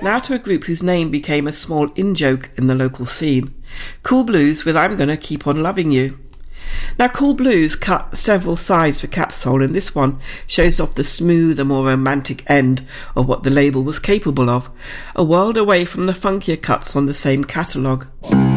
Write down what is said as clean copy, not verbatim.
Now to a group whose name became a small in-joke in the local scene. Cool Blues with I'm Gonna Keep On Loving You. Now Cool Blues cut several sides for Capsule, and this one shows off the smooth and more romantic end of what the label was capable of, a world away from the funkier cuts on the same catalogue.